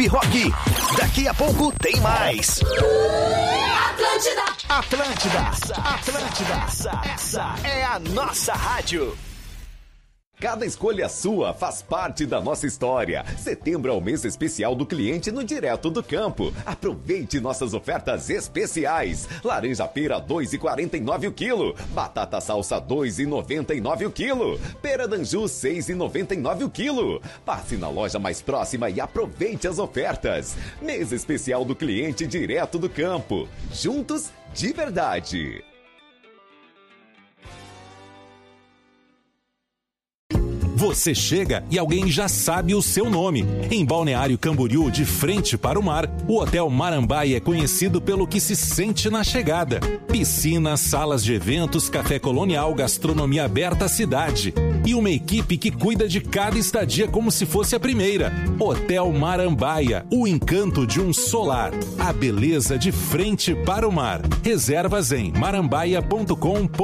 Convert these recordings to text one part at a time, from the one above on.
Pop Rock. Daqui a pouco tem mais. Atlântida. Essa é a nossa rádio. Cada escolha sua faz parte da nossa história. Setembro é o mês especial do cliente no Direto do Campo. Aproveite nossas ofertas especiais. Laranja pera 2,49 o quilo. Batata salsa 2,99 o quilo. Pera danju 6,99 o quilo. Passe na loja mais próxima e aproveite as ofertas. Mês especial do cliente Direto do Campo. Juntos de verdade. Você chega e alguém já sabe o seu nome. Em Balneário Camboriú, de frente para o mar, o Hotel Marambaia é conhecido pelo que se sente na chegada. Piscina, salas de eventos, café colonial, gastronomia aberta à cidade. E uma equipe que cuida de cada estadia como se fosse a primeira. Hotel Marambaia, o encanto de um solar. A beleza de frente para o mar. Reservas em marambaia.com.br.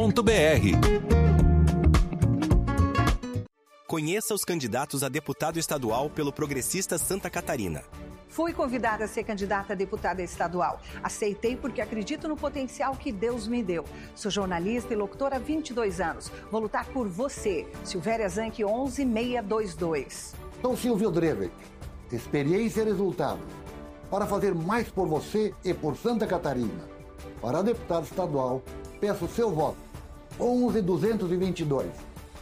Conheça os candidatos a deputado estadual pelo Progressista Santa Catarina. Fui convidada a ser candidata a deputada estadual. Aceitei porque acredito no potencial que Deus me deu. Sou jornalista e locutora há 22 anos. Vou lutar por você. Silvéria Zanck 11622. Sou Silvio Drevet. Experiência e resultado. Para fazer mais por você e por Santa Catarina. Para deputado estadual, peço seu voto. 11222.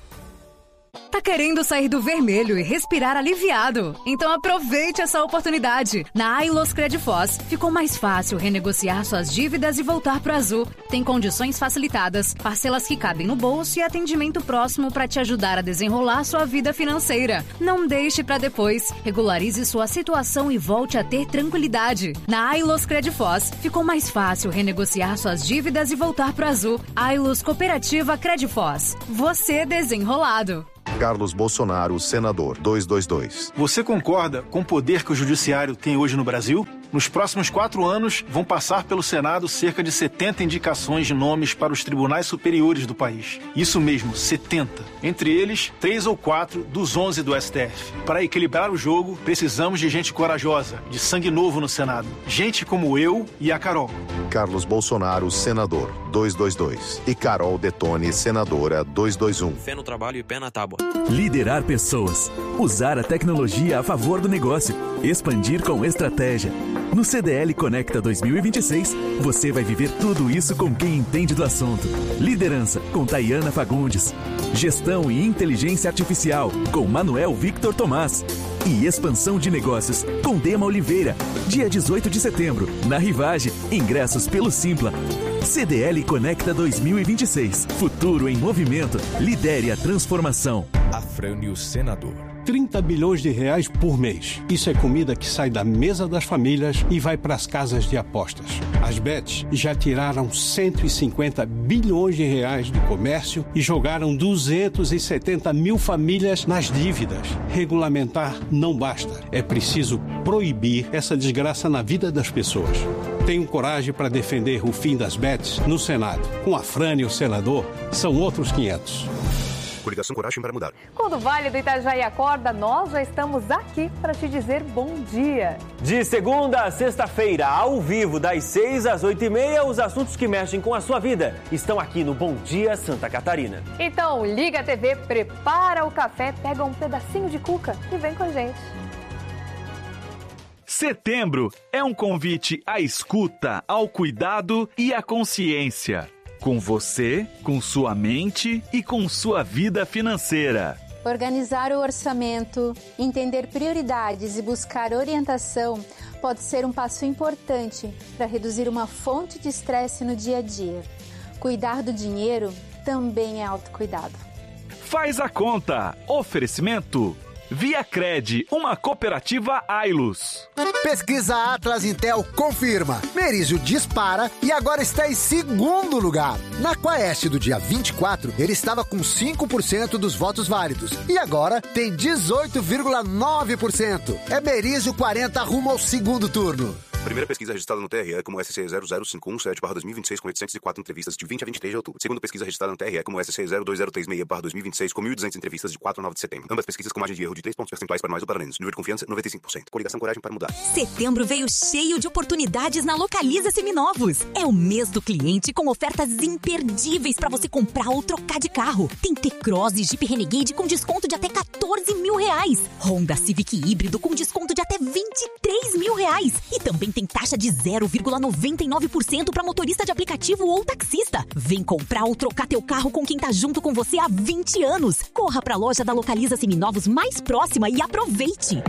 Tá querendo sair do vermelho e respirar aliviado? Então aproveite essa oportunidade. Na Ailos Credifós, ficou mais fácil renegociar suas dívidas e voltar pro azul. Tem condições facilitadas, parcelas que cabem no bolso e atendimento próximo para te ajudar a desenrolar sua vida financeira. Não deixe para depois. Regularize sua situação e volte a ter tranquilidade. Na Ailos Credifós, ficou mais fácil renegociar suas dívidas e voltar pro azul. Ailos Cooperativa Credifós. Você desenrolado. Carlos Bolsonaro, senador, 222. Você concorda com o poder que o judiciário tem hoje no Brasil? Nos próximos 4 anos, vão passar pelo Senado cerca de 70 indicações de nomes para os tribunais superiores do país. Isso mesmo, 70. Entre eles, 3 ou 4 dos 11 do STF. Para equilibrar o jogo, precisamos de gente corajosa, de sangue novo no Senado. Gente como eu e a Carol. Carlos Bolsonaro, senador, 222. E Carol Detone, senadora, 221. Fé no trabalho e pé na tábua. Liderar pessoas. Usar a tecnologia a favor do negócio. Expandir com estratégia. No CDL Conecta 2026, você vai viver tudo isso com quem entende do assunto. Liderança, com Tayana Fagundes. Gestão e inteligência artificial, com Manuel Victor Tomás. E expansão de negócios, com Dema Oliveira. Dia 18 de setembro, na Rivage. Ingressos pelo Simpla. CDL Conecta 2026. Futuro em movimento. Lidere a transformação. Afrânio Senador. 30 bilhões de reais por mês. Isso é comida que sai da mesa das famílias e vai para as casas de apostas. As bets já tiraram 150 bilhões de reais do comércio e jogaram 270 mil famílias nas dívidas. Regulamentar não basta. É preciso proibir essa desgraça na vida das pessoas. Tenho coragem para defender o fim das bets no Senado. Com Afrânio, senador, são outros 500. Coligação Coragem para Mudar. Quando o Vale do Itajaí acorda, nós já estamos aqui para te dizer bom dia. De segunda a sexta-feira, ao vivo, das 6 às 8h30, os assuntos que mexem com a sua vida estão aqui no Bom Dia Santa Catarina. Então, liga a TV, prepara o café, pega um pedacinho de cuca e vem com a gente. Setembro é um convite à escuta, ao cuidado e à consciência. Com você, com sua mente e com sua vida financeira. Organizar o orçamento, entender prioridades e buscar orientação pode ser um passo importante para reduzir uma fonte de estresse no dia a dia. Cuidar do dinheiro também é autocuidado. Faz a conta. Oferecimento Viacred, uma cooperativa Ailos. Pesquisa Atlas Intel confirma. Merizio dispara e agora está em segundo lugar. Na Quaest do dia 24, ele estava com 5% dos votos válidos. E agora tem 18,9%. É Merizio 40 rumo ao segundo turno. Primeira pesquisa registrada no TRE como SC 00517/2026 com 804 entrevistas de 20 a 23 de outubro. Segunda pesquisa registrada no TRE como SC 02036/2026 com 1.200 entrevistas de 4 a 9 de setembro. Ambas pesquisas com margem de erro de 3 pontos percentuais para mais ou para menos. Nível de confiança 95%. Coligação Coragem para Mudar. Setembro veio cheio de oportunidades na Localiza Seminovos. É o mês do cliente com ofertas imperdíveis para você comprar ou trocar de carro. Tem T-Cross e Jeep Renegade com desconto de até R$14.000. Honda Civic híbrido com desconto de até R$23.000. E também tem taxa de 0,99% para motorista de aplicativo ou taxista. Vem comprar ou trocar teu carro com quem tá junto com você há 20 anos. Corra pra loja da Localiza Seminovos mais próxima e aproveite.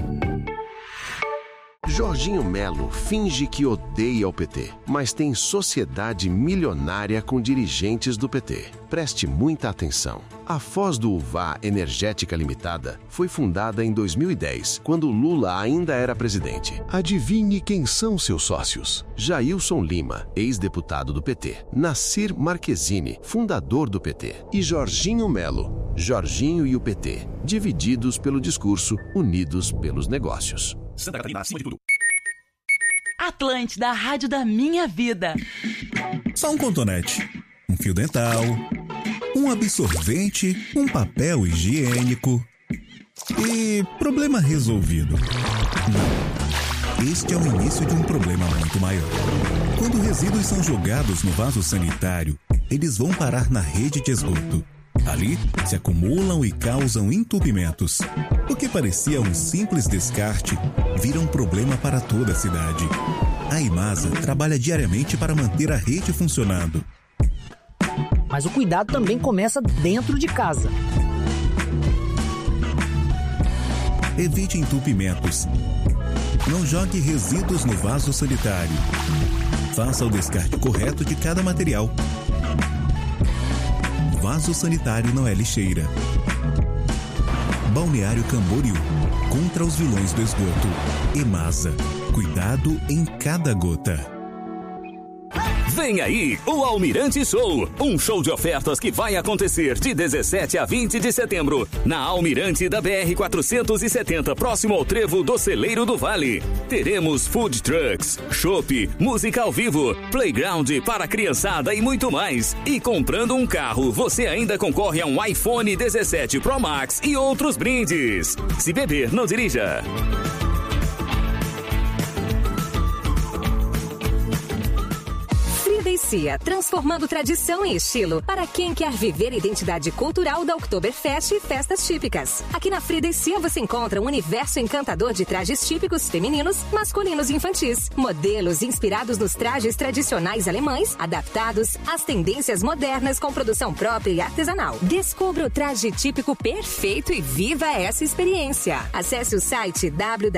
Jorginho Melo finge que odeia o PT, mas tem sociedade milionária com dirigentes do PT. Preste muita atenção. A Foz do Uvá Energética Limitada foi fundada em 2010, quando Lula ainda era presidente. Adivinhe quem são seus sócios? Jailson Lima, ex-deputado do PT. Nassir Marquezine, fundador do PT. E Jorginho Melo, Jorginho e o PT, divididos pelo discurso, unidos pelos negócios. Santa Catarina, acima de tudo. Atlântida, a rádio da minha vida. Só um cotonete, um fio dental, um absorvente, um papel higiênico e problema resolvido. Não. Este é o início de um problema muito maior. Quando resíduos são jogados no vaso sanitário, eles vão parar na rede de esgoto. Ali, se acumulam e causam entupimentos. O que parecia um simples descarte, vira um problema para toda a cidade. A Imasa trabalha diariamente para manter a rede funcionando. Mas o cuidado também começa dentro de casa. Evite entupimentos. Não jogue resíduos no vaso sanitário. Faça o descarte correto de cada material. Vaso sanitário não é lixeira. Balneário Camboriú. Contra os vilões do esgoto. Imasa. Cuidado em cada gota. Vem aí o Almirante Show, um show de ofertas que vai acontecer de 17 a 20 de setembro na Almirante da BR-470, próximo ao trevo do Celeiro do Vale. Teremos food trucks, chopp, música ao vivo, playground para a criançada e muito mais. E comprando um carro, você ainda concorre a um iPhone 17 Pro Max e outros brindes. Se beber, não dirija. Cia, transformando tradição em estilo para quem quer viver a identidade cultural da Oktoberfest e festas típicas. Aqui na Frida e Cia você encontra um universo encantador de trajes típicos femininos, masculinos e infantis. Modelos inspirados nos trajes tradicionais alemães, adaptados às tendências modernas com produção própria e artesanal. Descubra o traje típico perfeito e viva essa experiência. Acesse o site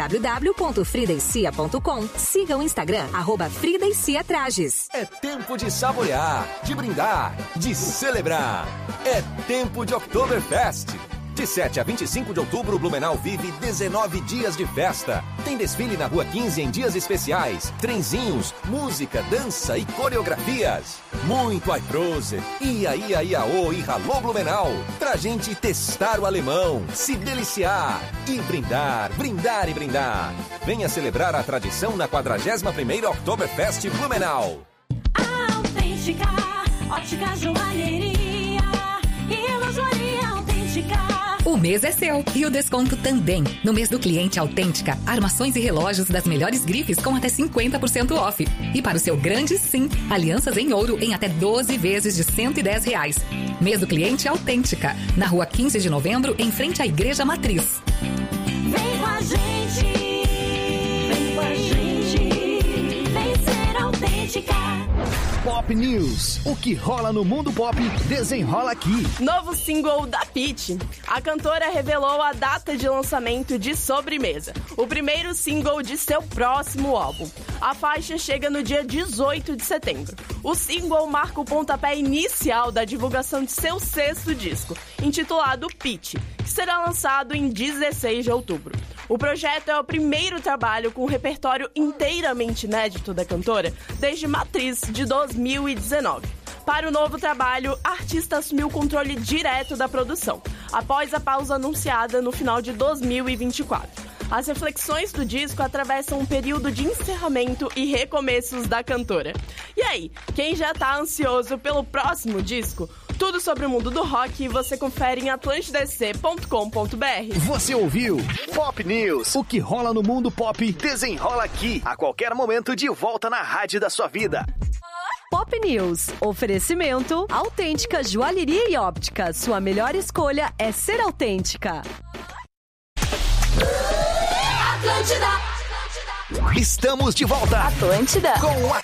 www.fridaecia.com. Siga o Instagram, @FridaeCiaTrajes. É tempo de saborear, de brindar, de celebrar. É tempo de Oktoberfest. De 7 a 25 de outubro, Blumenau vive 19 dias de festa. Tem desfile na Rua 15 em dias especiais, trenzinhos, música, dança e coreografias. Muito Aiprose, Ia, Iaô e Ralô Blumenau. Pra gente testar o alemão, se deliciar e brindar, brindar e brindar. Venha celebrar a tradição na 41ª Oktoberfest Blumenau. Autêntica, ótica, joalheria e lojaria autêntica. O mês é seu e o desconto também. No mês do cliente Autêntica, armações e relógios das melhores grifes com até 50% off. E para o seu grande sim, alianças em ouro em até 12 vezes de R$110. Mês do cliente Autêntica, na Rua 15 de Novembro, em frente à Igreja Matriz. Vem com a gente, vem com a gente, vem ser autêntica. Pop News. O que rola no mundo pop, desenrola aqui. Novo single da Pitty. A cantora revelou a data de lançamento de Sobremesa, o primeiro single de seu próximo álbum. A faixa chega no dia 18 de setembro. O single marca o pontapé inicial da divulgação de seu 6º disco, intitulado Pitty, que será lançado em 16 de outubro. O projeto é o primeiro trabalho com um repertório inteiramente inédito da cantora desde Matriz, de 2019. Para o novo trabalho, a artista assumiu o controle direto da produção, após a pausa anunciada no final de 2024. As reflexões do disco atravessam um período de encerramento e recomeços da cantora. E aí, quem já tá ansioso pelo próximo disco? Tudo sobre o mundo do rock você confere em atlantidec.com.br. Você ouviu Pop News. O que rola no mundo pop desenrola aqui. A qualquer momento de volta na rádio da sua vida. Pop News. Oferecimento Autêntica Joalheria e Óptica. Sua melhor escolha é ser autêntica. Atlântida. Estamos de volta. Atlântida. Com a